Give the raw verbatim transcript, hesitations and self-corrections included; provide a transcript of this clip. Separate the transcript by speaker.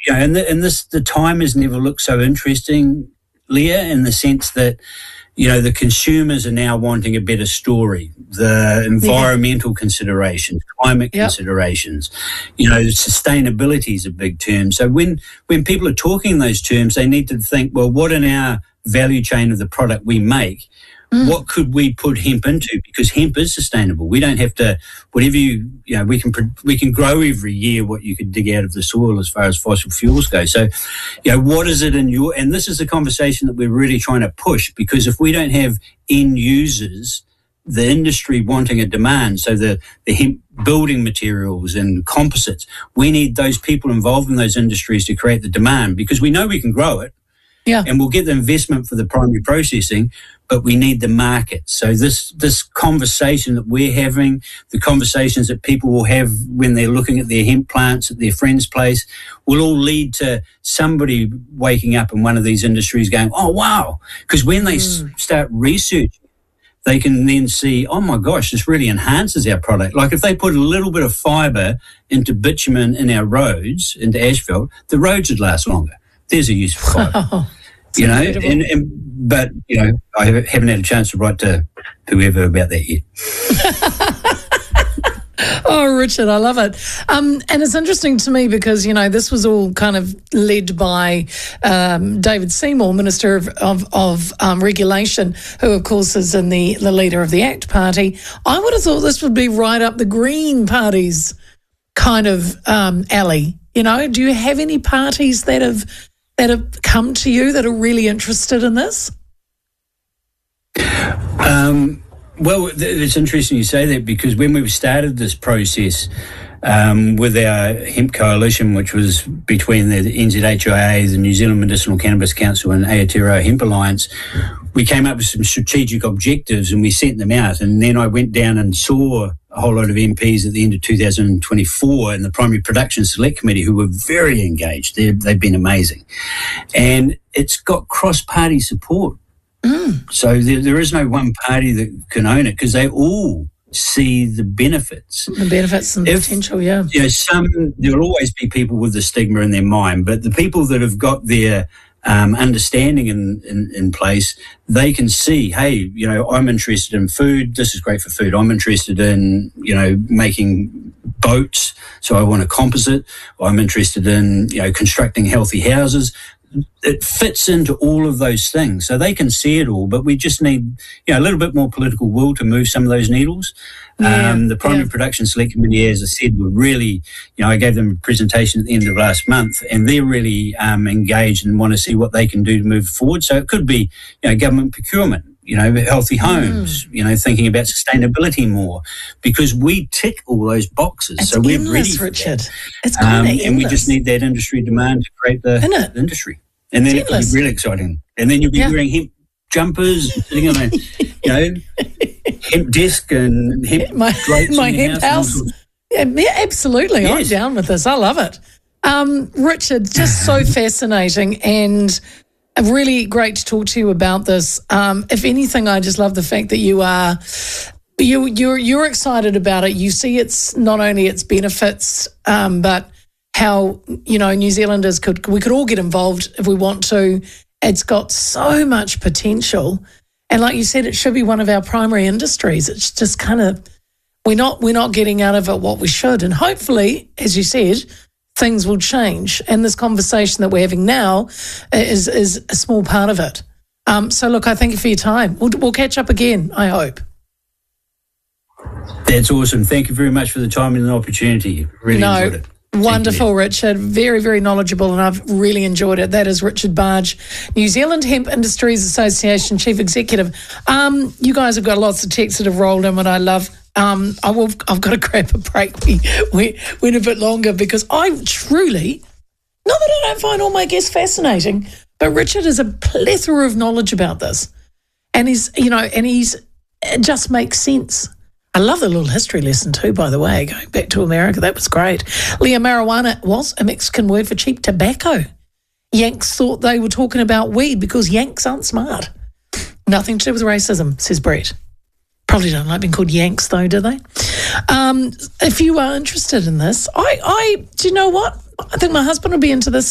Speaker 1: you know, and, the, and this, the time has never looked so interesting, Leah, in the sense that, you know, the consumers are now wanting a better story, the environmental yeah. considerations, climate yep. considerations, you know, sustainability is a big term. So when, when people are talking in those terms, they need to think, well, what in our value chain of the product we make, mm. what could we put hemp into? Because hemp is sustainable. We don't have to, whatever you, you know, we can, we can grow every year what you could dig out of the soil as far as fossil fuels go. So, you know, what is it in your, and this is a conversation that we're really trying to push, because if we don't have end users, the industry wanting a demand, so the, the hemp building materials and composites, we need those people involved in those industries to create the demand, because we know we can grow it. Yeah. And we'll get the investment for the primary processing, but we need the market. So this this conversation that we're having, the conversations that people will have when they're looking at their hemp plants at their friend's place, will all lead to somebody waking up in one of these industries going, oh, wow. Because when they mm. s- start researching, they can then see, oh, my gosh, this really enhances our product. Like if they put a little bit of fibre into bitumen in our roads, into asphalt, the roads would last longer. There's a use for fibre. Wow. You know, and, and, but, you know, I haven't had a chance to write to whoever about that yet.
Speaker 2: Oh, Richard, I love it. Um, and it's interesting to me because, you know, this was all kind of led by um, David Seymour, Minister of, of, of um, Regulation, who, of course, is in the, the leader of the ACT Party. I would have thought this would be right up the Green Party's kind of um, alley. You know, do you have any parties that have that have come to you that are really interested in this?
Speaker 1: Um, well, it's interesting you say that, because when we started this process um, with our hemp coalition, which was between the N Z H I A, the New Zealand Medicinal Cannabis Council, and Aotearoa Hemp Alliance, we came up with some strategic objectives and we sent them out. And then I went down and saw a whole lot of M Ps at the end of two thousand twenty-four in the Primary Production Select Committee, who were very engaged. They're, they've been amazing. And it's got cross-party support. Mm. So there, there is no one party that can own it, because they all see the benefits.
Speaker 2: The benefits and the if, potential, yeah.
Speaker 1: You know, some, there will always be people with the stigma in their mind, but the people that have got their Um, understanding in, in, in place, they can see, hey, you know, I'm interested in food. This is great for food. I'm interested in, you know, making boats, so I want a composite. I'm interested in, you know, constructing healthy houses. It fits into all of those things, so they can see it all. But we just need, you know, a little bit more political will to move some of those needles. Yeah, um, the Primary yeah. Production Select Committee, as I said, were really, you know, I gave them a presentation at the end of last month, and they're really um, engaged and want to see what they can do to move forward. So it could be, you know, government procurement, you know, healthy homes, mm. you know, thinking about sustainability more, because we tick all those boxes.
Speaker 2: It's
Speaker 1: so we're
Speaker 2: endless,
Speaker 1: ready for
Speaker 2: Richard.
Speaker 1: that.
Speaker 2: It's kind
Speaker 1: um,
Speaker 2: of endless.
Speaker 1: And we just need that industry demand to create the, the industry. And then it'll be really exciting. And then you'll be yeah. wearing hemp jumpers, sitting on a, you know, hemp desk and hemp
Speaker 2: my,
Speaker 1: floats
Speaker 2: my
Speaker 1: in
Speaker 2: hemp
Speaker 1: house.
Speaker 2: house. Yeah, yeah, absolutely. Yes. I'm down with this. I love it. Um, Richard, just so fascinating, and really great to talk to you about this. Um, if anything, I just love the fact that you are you you're you're excited about it. You see it's not only its benefits, um, but how, you know, New Zealanders could, we could all get involved if we want to. It's got so much potential. And like you said, it should be one of our primary industries. It's just kind of, we're not, we're not getting out of it what we should. And hopefully, as you said, things will change. And this conversation that we're having now is, is a small part of it. Um, so look, I thank you for your time. We'll, we'll catch up again, I hope.
Speaker 1: That's awesome. Thank you very much for the time and the opportunity. Really
Speaker 2: no.
Speaker 1: enjoyed it.
Speaker 2: Wonderful, Richard. Very, very knowledgeable, and I've really enjoyed it. That is Richard Barge, New Zealand Hemp Industries Association Chief Executive. Um, you guys have got lots of texts that have rolled in, what I love. Um, I will, I've got to grab a break. We we went a bit longer because I truly, not that I don't find all my guests fascinating, but Richard has a plethora of knowledge about this, and he's, you know, and he's, it just makes sense. I love the little history lesson too, by the way, going back to America. That was great. Leah, marijuana was a Mexican word for cheap tobacco. Yanks thought they were talking about weed because Yanks aren't smart. Nothing to do with racism, says Brett. Probably don't like being called Yanks though, do they? Um, if you are interested in this, I, I, do you know what? I think my husband will be into this